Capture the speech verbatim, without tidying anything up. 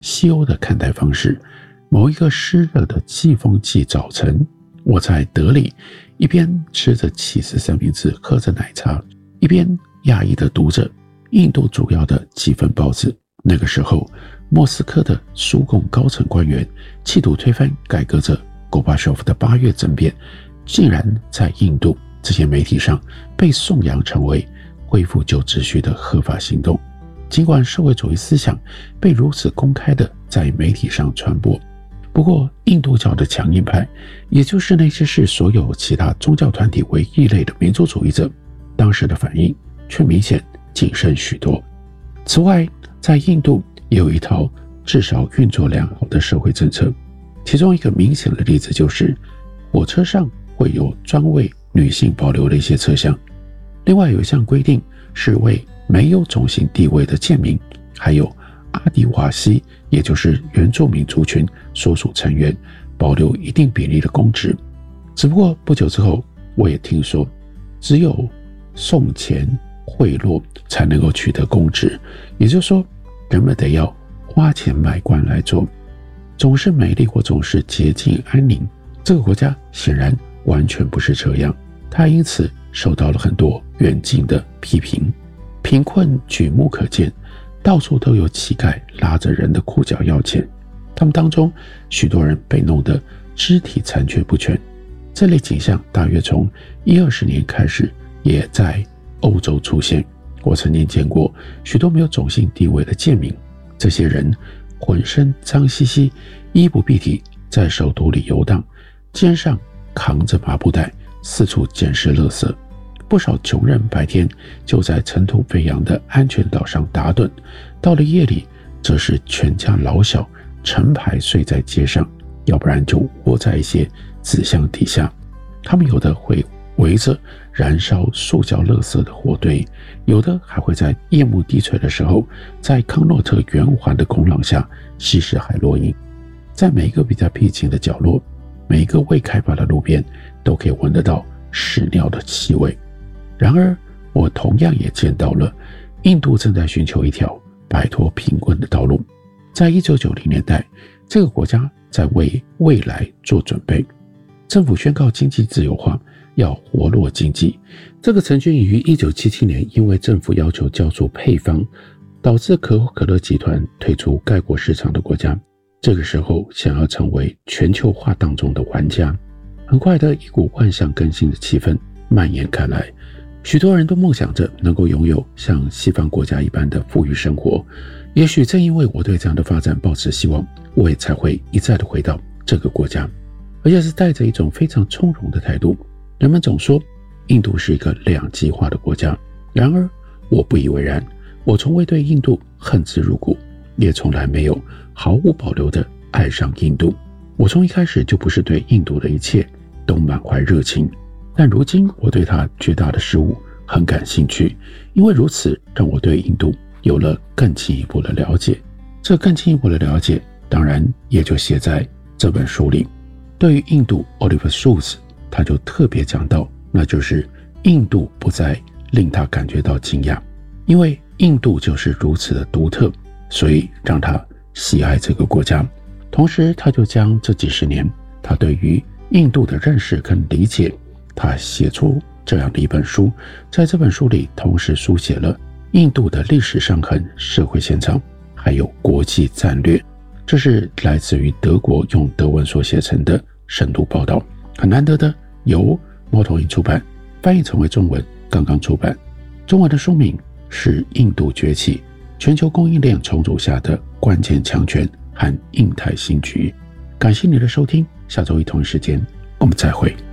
西欧的看待方式。某一个湿热的季风季早晨，我在德里一边吃着起司三明治，喝着奶茶，一边讶异地读着印度主要的几份报纸。那个时候，莫斯科的苏共高层官员企图推翻改革者戈巴乔夫的八月政变，竟然在印度这些媒体上被颂扬成为恢复旧秩序的合法行动。尽管社会主义思想被如此公开地在媒体上传播，不过印度教的强硬派，也就是那些视所有其他宗教团体为异类的民族主义者，当时的反应却明显谨慎许多。此外，在印度也有一套至少运作良好的社会政策，其中一个明显的例子就是火车上会有专为女性保留的一些车厢。另外有一项规定是为没有种姓地位的贱民还有阿迪瓦西，也就是原住民族群所属成员保留一定比例的公职。只不过不久之后，我也听说只有送钱贿赂才能够取得公职，也就是说人们得要花钱买官来做。总是美丽或总是洁净安宁，这个国家显然完全不是这样，它因此受到了很多远近的批评。贫困举目可见，到处都有乞丐拉着人的裤脚要钱，他们当中许多人被弄得肢体残缺不全。这类景象大约从一二十年开始也在欧洲出现。我曾经见过许多没有种姓地位的贱民，这些人浑身脏兮兮，衣不蔽体，在首都里游荡，肩上扛着麻布袋，四处捡拾垃圾。不少穷人白天就在尘土飞扬的安全岛上打盹，到了夜里则是全家老小成排睡在街上，要不然就窝在一些纸箱底下。他们有的会围着燃烧塑胶垃圾的火堆，有的还会在夜幕低垂的时候，在康诺特圆环的空廊下吸食海洛因。在每一个比较僻静的角落，每一个未开发的路边，都可以闻得到屎尿的气味。然而我同样也见到了印度正在寻求一条摆脱贫困的道路。在一九九零年代，这个国家在为未来做准备，政府宣告经济自由化，要活络经济。这个曾经于一九七七年因为政府要求交出配方，导致可口可乐集团退出该国市场的国家，这个时候想要成为全球化当中的玩家。很快的，一股万象更新的气氛蔓延开来，许多人都梦想着能够拥有像西方国家一般的富裕生活。也许正因为我对这样的发展抱持希望，我也才会一再的回到这个国家，而且是带着一种非常从容的态度。人们总说印度是一个两极化的国家，然而我不以为然。我从未对印度恨之入骨，也从来没有毫无保留地爱上印度。我从一开始就不是对印度的一切都满怀热情，但如今我对它巨大的事物很感兴趣，因为如此让我对印度有了更进一步的了解。这更进一步的了解当然也就写在这本书里。对于印度 Oliver Schultz 他就特别讲到，那就是印度不再令他感觉到惊讶，因为印度就是如此的独特，所以让他喜爱这个国家。同时他就将这几十年他对于印度的认识跟理解，他写出这样的一本书。在这本书里同时书写了印度的历史伤痕、社会现场还有国际战略。这是来自于德国用德文所写成的深度报道，很难得的由猫头鹰出版翻译成为中文，刚刚出版。中文的书名是《印度崛起：全球供应链重组下的关键强权和印太新局》。感谢你的收听，下周一同一时间我们再会。